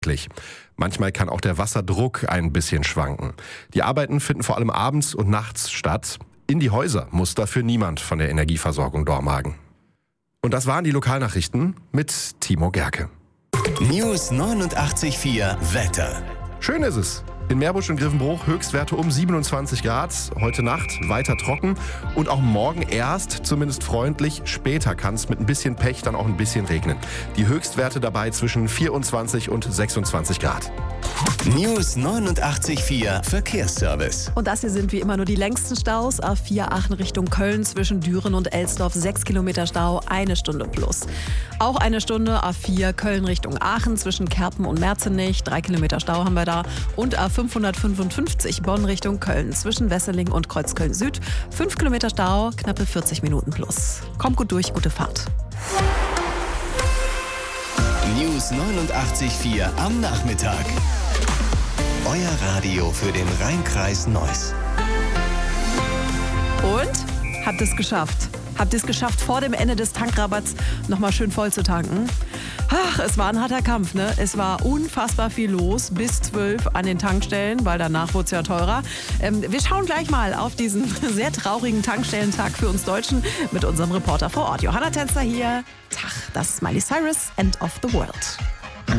Manchmal kann auch der Wasserdruck ein bisschen schwanken. Die Arbeiten finden vor allem abends und nachts statt. In die Häuser muss dafür niemand von der Energieversorgung Dormagen. Und das waren die Lokalnachrichten mit Timo Gerke. News 89.4 Wetter. Schön ist es. In Meerbusch und Grevenbruch Höchstwerte um 27 Grad. Heute Nacht weiter trocken und auch morgen erst zumindest freundlich. Später kann es mit ein bisschen Pech dann auch ein bisschen regnen. Die Höchstwerte dabei zwischen 24 und 26 Grad. News 89.4 Verkehrsservice. Und das hier sind wie immer nur die längsten Staus. A4 Aachen Richtung Köln zwischen Düren und Elsdorf 6 Kilometer Stau, 1 Stunde plus. Auch 1 Stunde A4 Köln Richtung Aachen zwischen Kerpen und Merzenich, 3 Kilometer Stau haben wir da. Und A555 Bonn Richtung Köln zwischen Wesseling und Kreuzköln Süd, 5 Kilometer Stau, knappe 40 Minuten plus. Kommt gut durch, gute Fahrt. News 89.4 am Nachmittag. Euer Radio für den Rhein-Kreis Neuss. Und? Habt es geschafft? Habt ihr es geschafft, vor dem Ende des Tankrabatts nochmal schön voll zu tanken? Ach, es war ein harter Kampf, ne? Es war unfassbar viel los bis 12 an den Tankstellen, weil danach wurde es ja teurer. Wir schauen gleich mal auf diesen sehr traurigen Tankstellentag für uns Deutschen mit unserem Reporter vor Ort. Johanna Tänzer hier. Tag, das ist Miley Cyrus, End of the World.